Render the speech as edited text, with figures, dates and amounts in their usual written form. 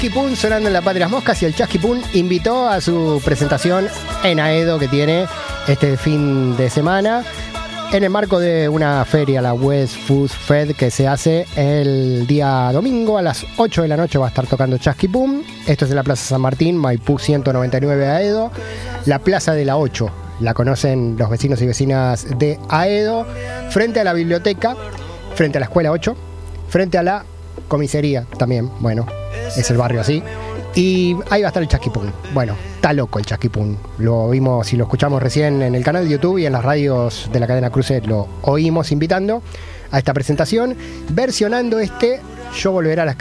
Chasquipún sonando en La Patria de las Moscas, y el Chasquipún invitó a su presentación en Aedo que tiene este fin de semana en el marco de una feria, la West Food Fed, que se hace el día domingo a las 8 de la noche. Va a estar tocando Chasquipún. Esto es en la Plaza San Martín, Maipú 199 Aedo, la Plaza de la 8. La conocen los vecinos y vecinas de Aedo, frente a la biblioteca, frente a la Escuela 8, frente a la comisaría también, bueno, es el barrio así. Y ahí va a estar el Chasquipún. Bueno, está loco el Chasquipún. Lo vimos y lo escuchamos recién en el canal de YouTube y en las radios de la cadena Cruce. Lo oímos invitando a esta presentación, versionando Yo volveré a las